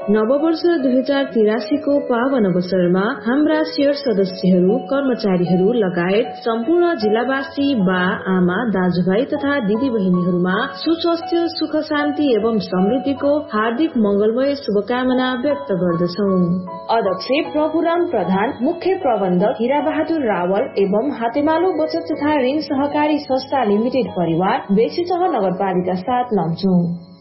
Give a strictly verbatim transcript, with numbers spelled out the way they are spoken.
नववर्ष दुई हजार तिरासी को पावन अवसरमा हाम्रा शेयर सदस्यहरू, कर्मचारीहरू लगायत सम्पूर्ण जिल्लावासी बा आमा दाजुभाइ तथा दिदी बहिनीहरूमा सुस्वास्थ्य, सुख शान्ति एवं समृद्धिको हार्दिक मंगलमय शुभकामना व्यक्त गर्दछौ। अध्यक्ष प्रभुराम प्रधान, मुख्य प्रबन्धक हीरा बहादुर रावल एवं हातेमालो बचत तथा ऋण सहकारी संस्था लिमिटेड परिवार बेसीसह नगरपालिका सात लमचुङ।